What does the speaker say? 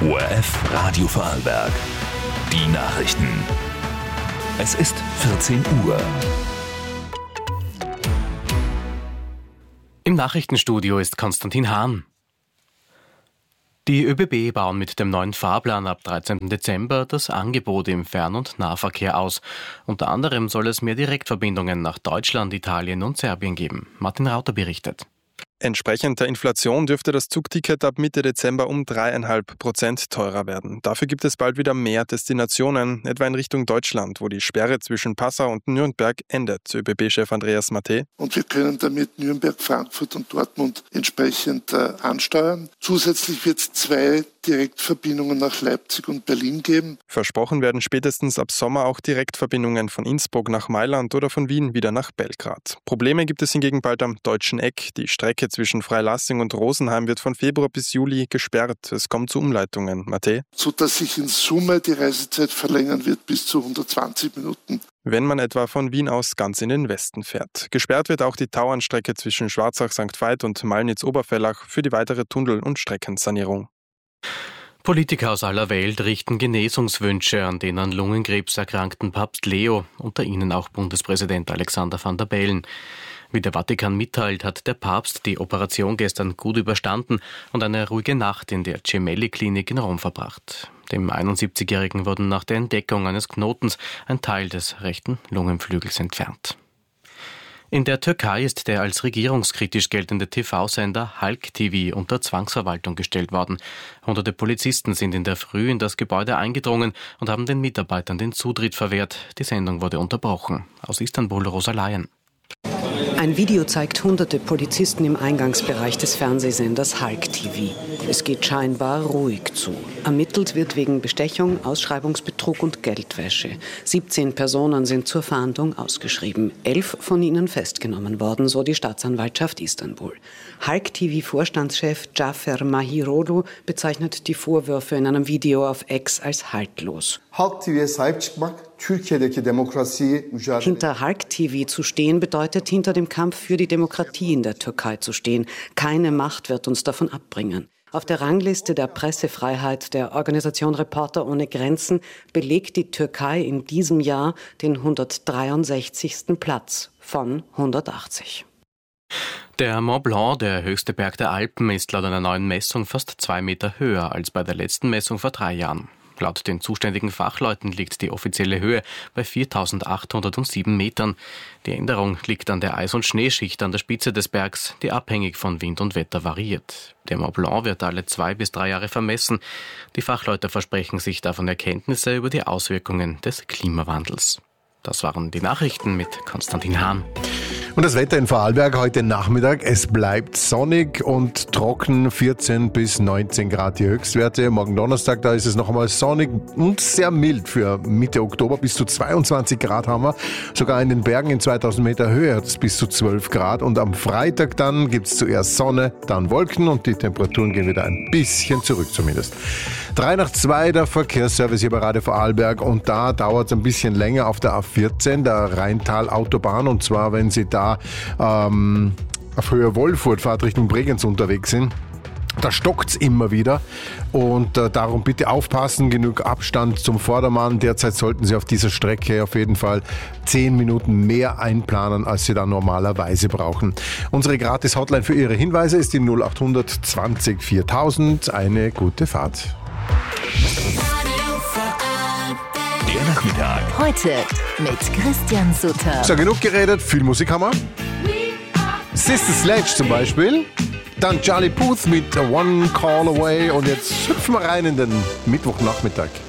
ORF Radio Vorarlberg. Die Nachrichten. Es ist 14 Uhr. Im Nachrichtenstudio ist Konstantin Hahn. Die ÖBB bauen mit dem neuen Fahrplan ab 13. Dezember das Angebot im Fern- und Nahverkehr aus. Unter anderem soll es mehr Direktverbindungen nach Deutschland, Italien und Serbien geben. Martin Rauter berichtet. Entsprechend der Inflation dürfte das Zugticket ab Mitte Dezember um 3,5% teurer werden. Dafür gibt es bald wieder mehr Destinationen, etwa in Richtung Deutschland, wo die Sperre zwischen Passau und Nürnberg endet, ÖBB-Chef Andreas Matte. Und wir können damit Nürnberg, Frankfurt und Dortmund entsprechend ansteuern. Zusätzlich wird es 2 Direktverbindungen nach Leipzig und Berlin geben. Versprochen werden spätestens ab Sommer auch Direktverbindungen von Innsbruck nach Mailand oder von Wien wieder nach Belgrad. Probleme gibt es hingegen bald am Deutschen Eck. Die Strecke zwischen Freilassing und Rosenheim wird von Februar bis Juli gesperrt. Es kommt zu Umleitungen. Matte? Sodass sich in Summe die Reisezeit verlängern wird bis zu 120 Minuten. Wenn man etwa von Wien aus ganz in den Westen fährt. Gesperrt wird auch die Tauernstrecke zwischen Schwarzach-St. Veit und Malnitz-Oberfellach für die weitere Tunnel- und Streckensanierung. Politiker aus aller Welt richten Genesungswünsche an den an Lungenkrebs erkrankten Papst Leo, unter ihnen auch Bundespräsident Alexander Van der Bellen. Wie der Vatikan mitteilt, hat der Papst die Operation gestern gut überstanden und eine ruhige Nacht in der Gemelli-Klinik in Rom verbracht. Dem 71-Jährigen wurden nach der Entdeckung eines Knotens ein Teil des rechten Lungenflügels entfernt. In der Türkei ist der als regierungskritisch geltende TV-Sender Halk TV unter Zwangsverwaltung gestellt worden. Hunderte Polizisten sind in der Früh in das Gebäude eingedrungen und haben den Mitarbeitern den Zutritt verwehrt. Die Sendung wurde unterbrochen. Aus Istanbul Rosa Laien. Ein Video zeigt hunderte Polizisten im Eingangsbereich des Fernsehsenders Halk TV. Es geht scheinbar ruhig zu. Ermittelt wird wegen Bestechung, Ausschreibungsbetrug und Geldwäsche. 17 Personen sind zur Fahndung ausgeschrieben. 11 von ihnen festgenommen worden, so die Staatsanwaltschaft Istanbul. Halk TV-Vorstandschef Cafer Mahirolu bezeichnet die Vorwürfe in einem Video auf X als haltlos. Halk TV'ye sahip çıkmak, Türkiye'deki demokrasiyi mücadele. Hinter Halk TV zu stehen bedeutet, hinter dem Kampf für die Demokratie in der Türkei zu stehen. Keine Macht wird uns davon abbringen. Auf der Rangliste der Pressefreiheit der Organisation Reporter ohne Grenzen belegt die Türkei in diesem Jahr den 163. Platz von 180. Der Mont Blanc, der höchste Berg der Alpen, ist laut einer neuen Messung fast 2 Meter höher als bei der letzten Messung vor 3 Jahren. Laut den zuständigen Fachleuten liegt die offizielle Höhe bei 4.807 Metern. Die Änderung liegt an der Eis- und Schneeschicht an der Spitze des Bergs, die abhängig von Wind und Wetter variiert. Der Mont Blanc wird alle 2 bis 3 Jahre vermessen. Die Fachleute versprechen sich davon Erkenntnisse über die Auswirkungen des Klimawandels. Das waren die Nachrichten mit Konstantin Hahn. Und das Wetter in Vorarlberg heute Nachmittag. Es bleibt sonnig und trocken, 14 bis 19 Grad die Höchstwerte. Morgen Donnerstag, da ist es noch einmal sonnig und sehr mild für Mitte Oktober. Bis zu 22 Grad haben wir. Sogar in den Bergen in 2000 Meter Höhe hat es bis zu 12 Grad. Und am Freitag dann gibt es zuerst Sonne, dann Wolken und die Temperaturen gehen wieder ein bisschen zurück zumindest. 3 nach 2 der Verkehrsservice hier bei Radio Vorarlberg und da dauert es ein bisschen länger auf der A14, der Rheintal-Autobahn, und zwar wenn Sie da auf Höhe Wolfurt Fahrt Richtung Bregenz unterwegs sind. Da stockt es immer wieder und darum bitte aufpassen, genug Abstand zum Vordermann. Derzeit sollten Sie auf dieser Strecke auf jeden Fall 10 Minuten mehr einplanen, als Sie da normalerweise brauchen. Unsere Gratis-Hotline für Ihre Hinweise ist die 0800 20 4000. Eine gute Fahrt. Der Nachmittag. Heute mit Christian Sutter. So, genug geredet, viel Musik haben wir. Sister Sledge zum Beispiel. Dann Charlie Puth mit One Call Away. Und jetzt hüpfen wir rein in den Mittwochnachmittag.